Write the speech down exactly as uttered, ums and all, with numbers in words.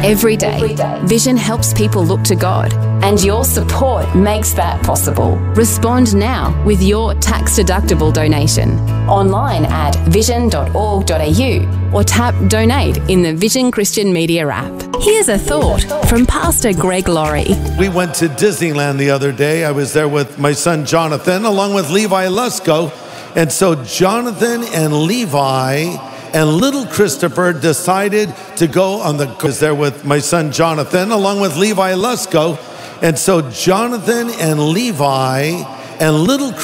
Every day, Vision helps people look to God, and your support makes that possible. Respond now with your tax-deductible donation online at vision dot org dot a u or tap Donate in the Vision Christian Media app. Here's a thought from Pastor Greg Laurie. We went to Disneyland the other day. I was there with my son Jonathan, along with Levi Lusko. And so Jonathan and Levi and little Christopher decided to go on the... I was there with my son Jonathan, along with Levi Lusko. And so Jonathan and Levi and little